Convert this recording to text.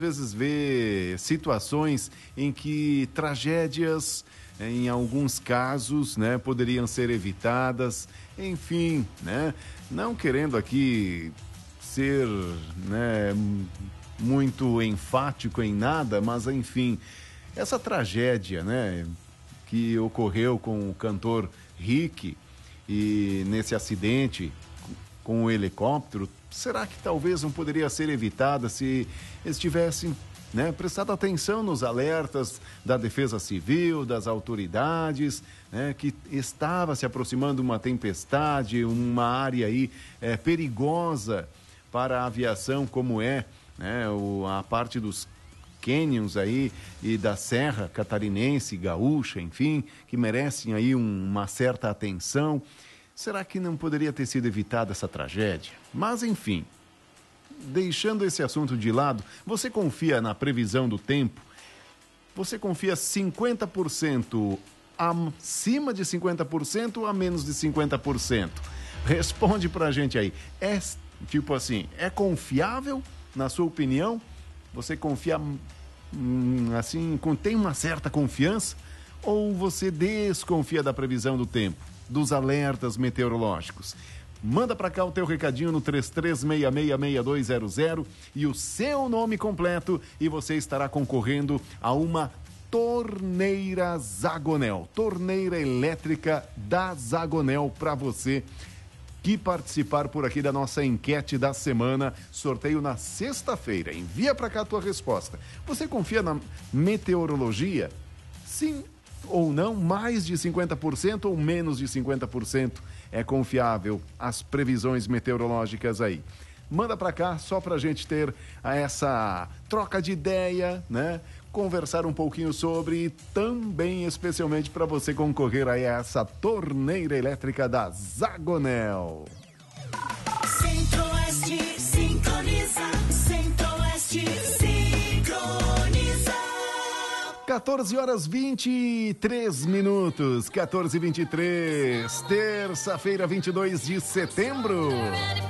vezes vê situações em que tragédias, em alguns casos, né, poderiam ser evitadas, enfim, né, não querendo aqui ser, né, muito enfático em nada, mas enfim, essa tragédia, né, que ocorreu com o cantor Rick e nesse acidente com o helicóptero, será que talvez não poderia ser evitada se eles tivessem, né, prestado atenção nos alertas da Defesa Civil, das autoridades, né, que estava se aproximando uma tempestade, uma área aí perigosa para a aviação, como é, né, a parte dos canyons aí e da Serra Catarinense, Gaúcha, enfim, que merecem aí uma certa atenção. Será que não poderia ter sido evitada essa tragédia? Mas, enfim, deixando esse assunto de lado, você confia na previsão do tempo? Você confia 50% acima de 50% ou a menos de 50%? Responde pra gente aí. É, tipo assim, é confiável, na sua opinião? Você confia, assim, tem uma certa confiança? Ou você desconfia da previsão do tempo, dos alertas meteorológicos? Manda para cá o teu recadinho no 33666200 e o seu nome completo e você estará concorrendo a uma torneira Zagonel, torneira elétrica da Zagonel para você que participar por aqui da nossa enquete da semana, sorteio na sexta-feira. Envia para cá a tua resposta. Você confia na meteorologia? Sim ou não? Mais de 50% ou menos de 50% é confiável as previsões meteorológicas aí? Manda para cá só para a gente ter essa troca de ideia, né? Conversar um pouquinho sobre e também especialmente para você concorrer a essa torneira elétrica da Zagonel. Centro-Oeste sintoniza, Centro-Oeste sincroniza. 14h23, 14h23, terça-feira, 22 de setembro.